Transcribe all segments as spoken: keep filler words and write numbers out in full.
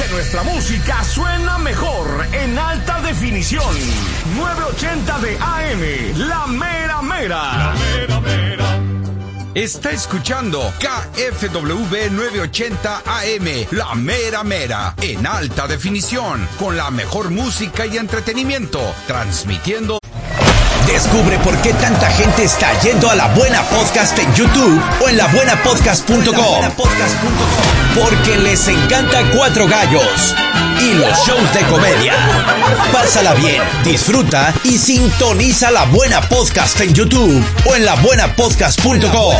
nuestra música suena mejor en alta definición. novecientos ochenta de A M, La Mera Mera. La Mera Mera. Está escuchando K F W novecientos ochenta A M, La Mera Mera, en alta definición, con la mejor música y entretenimiento, transmitiendo. Descubre por qué tanta gente está yendo a La Buena Podcast en YouTube o en la buena podcast punto com. Porque les encanta Cuatro Gallos y los shows de comedia. Pásala bien, disfruta y sintoniza La Buena Podcast en YouTube o en la buena podcast punto com.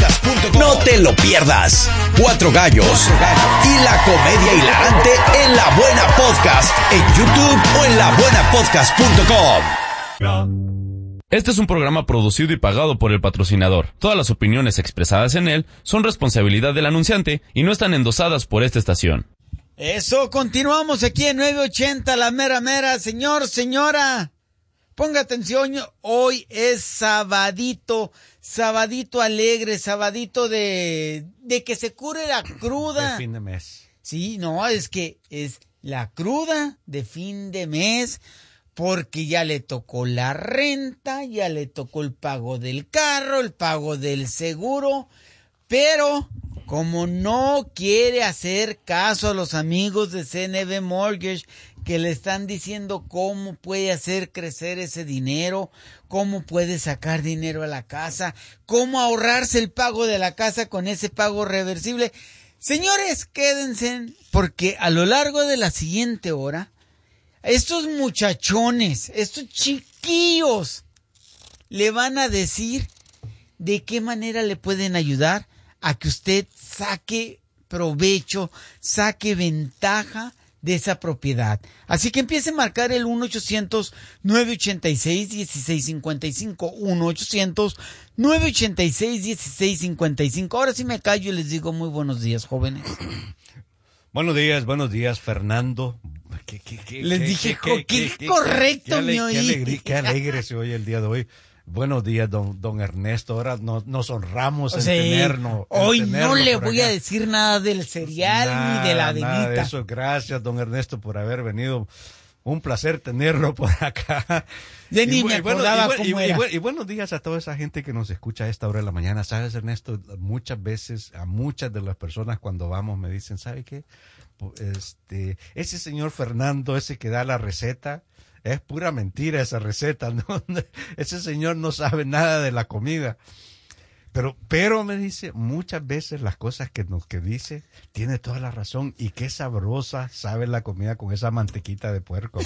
No te lo pierdas. Cuatro Gallos y la comedia hilarante en La Buena Podcast en YouTube o en la buena podcast punto com. Este es un programa producido y pagado por el patrocinador. Todas las opiniones expresadas en él son responsabilidad del anunciante y no están endosadas por esta estación. Eso, continuamos aquí en novecientos ochenta, La Mera Mera. Señor, señora, ponga atención, hoy es sabadito, sabadito alegre, sabadito de, de que se cure la cruda. De fin de mes. Sí, no, es que es la cruda de fin de mes. Porque ya le tocó la renta, ya le tocó el pago del carro, el pago del seguro, pero como no quiere hacer caso a los amigos de C N B Mortgage que le están diciendo cómo puede hacer crecer ese dinero, cómo puede sacar dinero a la casa, cómo ahorrarse el pago de la casa con ese pago reversible. Señores, quédense porque a lo largo de la siguiente hora, estos muchachones, estos chiquillos, le van a decir de qué manera le pueden ayudar a que usted saque provecho, saque ventaja de esa propiedad. Así que empiece a marcar el uno ochocientos, nueve ochenta y seis, dieciséis cincuenta y cinco, uno ochocientos, nueve ochenta y seis, dieciséis cincuenta y cinco. Ahora sí me callo y les digo muy buenos días, jóvenes. Buenos días, buenos días, Fernando. ¿Qué, qué, qué, Les qué, dije, qué, qué, qué, correcto qué, me qué, oí. Qué alegre, qué alegre se oye el día de hoy. Buenos días, don, don Ernesto. Ahora nos, nos honramos en sea, tenernos. Hoy en no le por voy acá. a decir nada del cereal Nada, ni de la nada de avenita. eso. Gracias, don Ernesto, por haber venido. Un placer tenerlo por acá. De ni me acordaba y, cómo y, era. y, y buenos días a toda esa gente que nos escucha a esta hora de la mañana. ¿Sabes, Ernesto? Muchas veces, a muchas de las personas cuando vamos me dicen, ¿sabe qué? Este, ese señor Fernando, ese que da la receta, es pura mentira esa receta, ¿no? Ese señor no sabe nada de la comida. Pero, pero me dice, muchas veces las cosas que nos que dice, tiene toda la razón, y qué sabrosa sabe la comida con esa mantequita de puerco.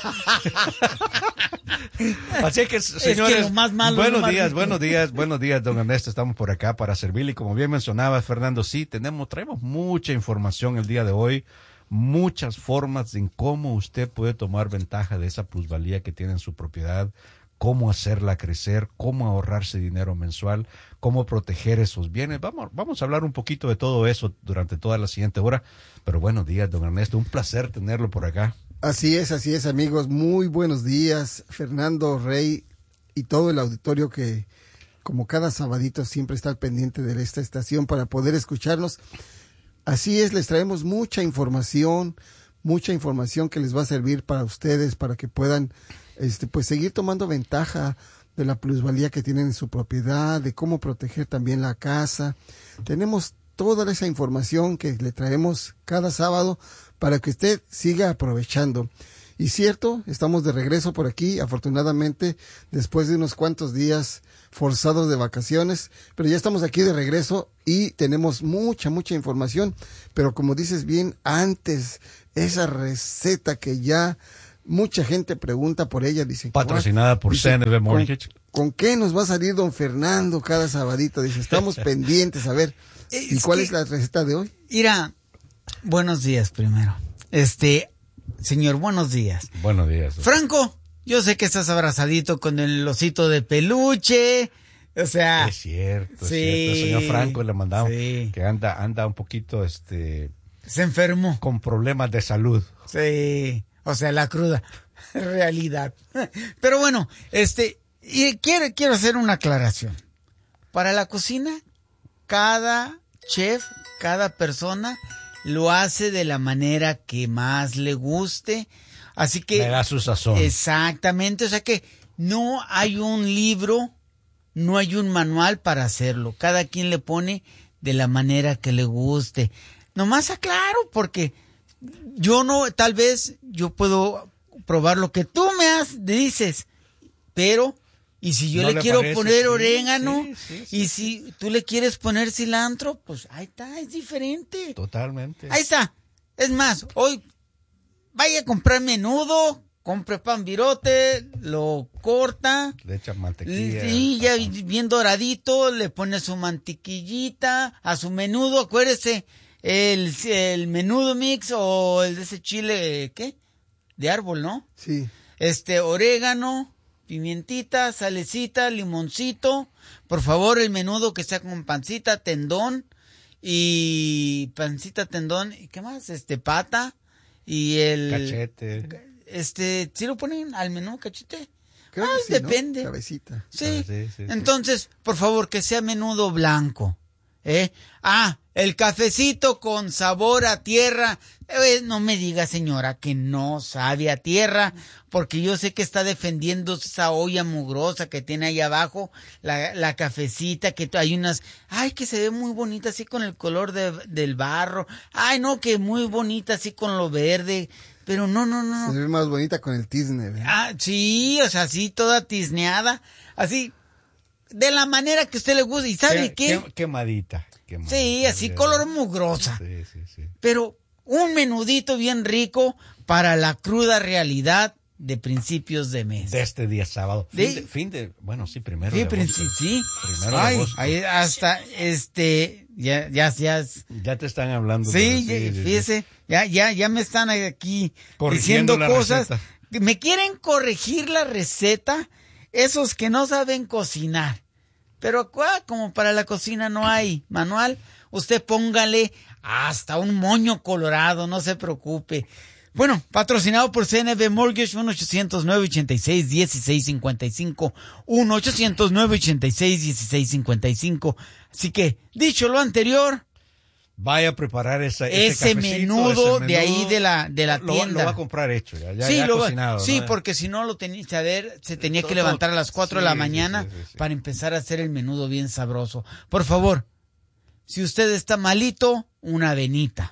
Así que, señores, es que lo más malo, buenos más días, rico. buenos días, buenos días, don Ernesto, estamos por acá para servirle, y como bien mencionaba Fernando, sí, tenemos, traemos mucha información el día de hoy, muchas formas en cómo usted puede tomar ventaja de esa plusvalía que tiene en su propiedad, cómo hacerla crecer, cómo ahorrarse dinero mensual, cómo proteger esos bienes. Vamos, vamos a hablar un poquito de todo eso durante toda la siguiente hora. Pero buenos días, don Ernesto, un placer tenerlo por acá. Así es, así es, amigos. Muy buenos días, Fernando, Rey y todo el auditorio que, como cada sabadito, siempre está al pendiente de esta estación para poder escucharnos. Así es, les traemos mucha información, mucha información que les va a servir para ustedes, para que puedan este, pues seguir tomando ventaja de la plusvalía que tienen en su propiedad, de cómo proteger también la casa. Tenemos toda esa información que le traemos cada sábado para que usted siga aprovechando. Y cierto, estamos de regreso por aquí, afortunadamente, después de unos cuantos días forzados de vacaciones, pero ya estamos aquí de regreso y tenemos mucha, mucha información. Pero como dices bien, antes, esa receta que ya mucha gente pregunta por ella, dicen. Patrocinada por dice, C N B Mortgage. ¿con, ¿Con qué nos va a salir don Fernando cada sabadito? Dice, estamos pendientes, a ver. ¿Y Es cuál que, es la receta de hoy? Mira, buenos días primero. Este, señor, buenos días. Buenos días. Franco, yo sé que estás abrazadito con el osito de peluche. O sea. Es cierto, sí, es cierto. El señor Franco le mandamos sí. que anda, anda un poquito, este. Se enfermó. Con problemas de salud. Sí. O sea, la cruda realidad. Pero bueno, este, y quiero, quiero hacer una aclaración. Para la cocina, cada chef, cada persona lo hace de la manera que más le guste. Así que... Le da su sazón. Exactamente, o sea que no hay un libro, no hay un manual para hacerlo. Cada quien le pone de la manera que le guste. Nomás aclaro, porque yo no, tal vez yo puedo probar lo que tú me has, dices, pero, y si yo ¿No le, le quiero parece? poner Sí, orégano, sí, sí, sí, y sí. si tú le quieres poner cilantro, pues ahí está, es diferente. Totalmente. Ahí está. Es más, hoy vaya a comprar menudo, compre pan virote, lo corta. Le echan mantequilla. Sí, ya bien doradito, le pone su mantequillita a su menudo, acuérdese, el, el menudo mix o el de ese chile, ¿qué? De árbol, ¿no? Sí. Este, orégano, pimientita, salecita, limoncito. Por favor, el menudo que sea con pancita, tendón y pancita, tendón, ¿y qué más? Este, pata y el... Cachete. Este, ¿sí lo ponen al menú, cachete? Creo Ah, que sí, ¿no? depende. Cabecita. Sí. Sí, sí, sí. Entonces, por favor, que sea menudo blanco. ¿Eh? Ah, el cafecito con sabor a tierra. Eh, no me diga, señora, que no sabe a tierra, porque yo sé que está defendiendo esa olla mugrosa que tiene ahí abajo, la, la cafecita, que hay unas, ay, que se ve muy bonita así con el color de, del barro. Ay, no, que muy bonita así con lo verde. Pero no, no, no. Se ve más bonita con el tizne, ¿verdad? Ah, sí, o sea, así toda tizneada, así, de la manera que a usted le gusta. ¿Y sabe qué? Quem- Quemadita, quemadita. Sí, así color mugrosa. Sí, sí, sí. Pero un menudito bien rico para la cruda realidad de principios de mes. De este día sábado. De- Fin de, fin de- bueno, sí, primero Sí, de agosto. princi- sí. Primero de Ay, agosto. ahí hasta, este, ya, ya, ya. Ya te están hablando. Sí, de- ya- sí, sí. fíjese, ya, ya, ya me están aquí Corrigiendo diciendo la cosas. receta. Me quieren corregir la receta, esos que no saben cocinar. Pero ah, como para la cocina no hay manual, usted póngale hasta un moño colorado, no se preocupe. Bueno, patrocinado por C N B Mortgage, uno ochocientos nueve ochenta y seis dieciséis cincuenta y cinco, uno ochocientos nueve ochenta y seis dieciséis cincuenta y cinco. Así que, dicho lo anterior, Vaya a preparar esa, ese menudo de ahí de la de la lo, tienda. Lo va a comprar hecho, ya, ya, sí, ya lo va- cocinado. sí, ¿no? porque si no lo tenía que ver, se tenía que Todo- levantar a las cuatro de sí, la sí, mañana sí, sí, sí. para empezar a hacer el menudo bien sabroso. Por favor, si usted está malito, una avenita.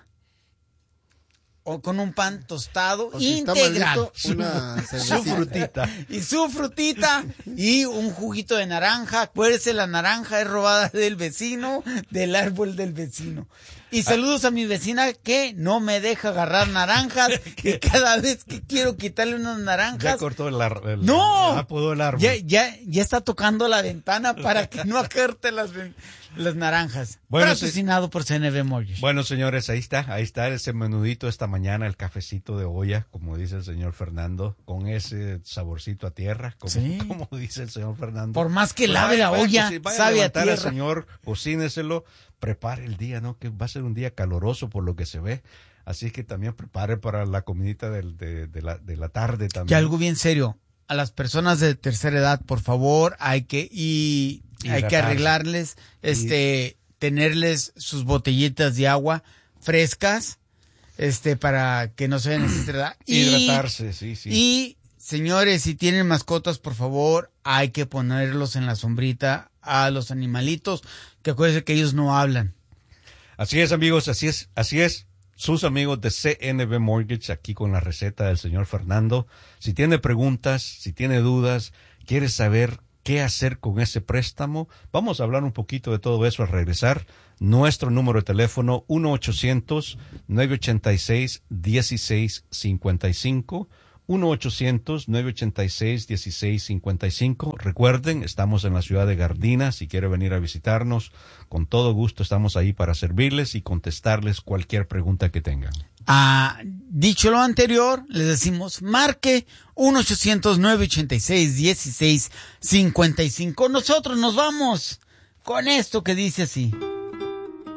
O con un pan tostado O si está integral. malito, una Su cervecita. frutita. Y su frutita y un juguito de naranja. Acuérdese, la naranja es robada del vecino, del árbol del vecino. Y saludos a mi vecina que no me deja agarrar naranjas. Y cada vez que quiero quitarle unas Ya naranjas, cortó el, ar- el ¡no! ya podó el árbol. ya, ya, ya está tocando la ventana para que no acarte las, ven- las naranjas. Bueno, Patrocinado por C N B Mortgage. Bueno, señores, ahí está, ahí está ese menudito esta mañana, el cafecito de olla, como dice el señor Fernando, con ese saborcito a tierra, como, Sí. como dice el señor Fernando. Por más que Pues lave vaya, la vaya, olla, pues, vaya sabe a levantar al tierra. señor, cocíneselo, prepare el día, ¿no? Que va a ser un día caloroso por lo que se ve. Así que también prepare para la comidita del- de, de la, de la tarde también. Que algo bien serio. A las personas de tercera edad, por favor, hay que y hay que Hidratarse. arreglarles, este, tenerles sus botellitas de agua frescas, este, para que no se vean necesitar. Y, Hidratarse, sí, sí. y señores, si tienen mascotas, por favor, hay que ponerlos en la sombrita a los animalitos, que acuérdense que ellos no hablan. Así es, amigos, así es, así es. Sus amigos de C N B Mortgage aquí con la receta del señor Fernando. Si tiene preguntas, si tiene dudas, quiere saber qué hacer con ese préstamo, vamos a hablar un poquito de todo eso al regresar. Nuestro número de teléfono uno ochocientos nueve ochenta y seis dieciséis cincuenta y cinco. uno ochocientos nueve ochenta y seis dieciséis cincuenta y cinco. Recuerden, estamos en la ciudad de Gardina. Si quiere venir a visitarnos, con todo gusto estamos ahí para servirles y contestarles cualquier pregunta que tengan. Ah, dicho lo anterior, les decimos, marque uno ochocientos nueve ochenta y seis dieciséis cincuenta y cinco. Nosotros nos vamos con esto que dice así.